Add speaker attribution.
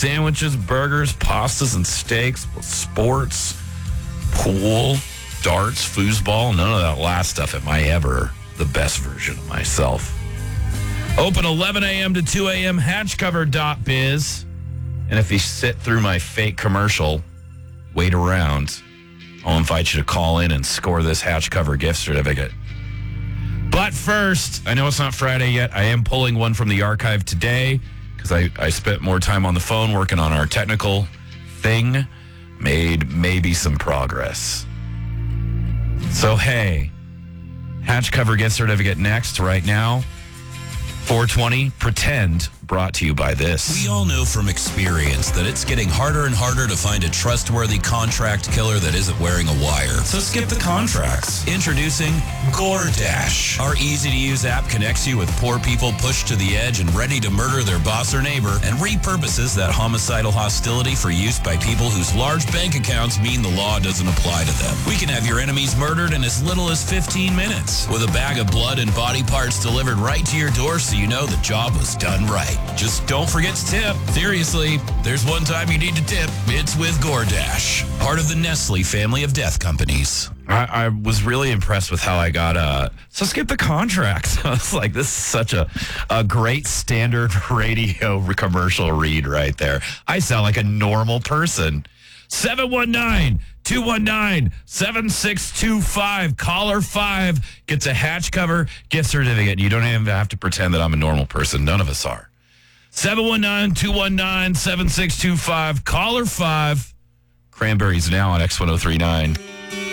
Speaker 1: sandwiches, burgers, pastas, and steaks, sports, pool, darts, foosball, none of that last stuff. Am I ever the best version of myself? Open 11 a.m. to 2 a.m., hatchcover.biz. And if you sit through my fake commercial, wait around. I'll invite you to call in and score this Hatch Cover gift certificate. But first, I know it's not Friday yet. I am pulling one from the archive today because I spent more time on the phone working on our technical thing. Made maybe some progress. So, hey, Hatch Cover gift certificate next right now. 420 Pretend, brought to you by this.
Speaker 2: We all know from experience that it's getting harder and harder to find a trustworthy contract killer that isn't wearing a wire. So skip the contracts. Introducing GoreDash. Our easy-to-use app connects you with poor people pushed to the edge and ready to murder their boss or neighbor, and repurposes that homicidal hostility for use by people whose large bank accounts mean the law doesn't apply to them. We can have your enemies murdered in as little as 15 minutes, with a bag of blood and body parts delivered right to your door so you know the job was done right. Just don't forget to tip. Seriously, there's one time you need to tip. It's with GoreDash, part of the Nestle family of death companies.
Speaker 1: I was really impressed with how I got, so skip the contracts. I was like, this is such a great standard radio commercial read right there. I sound like a normal person. 719-219-7625. Caller 5 gets a Hatch Cover gift certificate. You don't even have to pretend that I'm a normal person. None of us are. 719-219-7625. Caller 5. Cranberries now on X1039.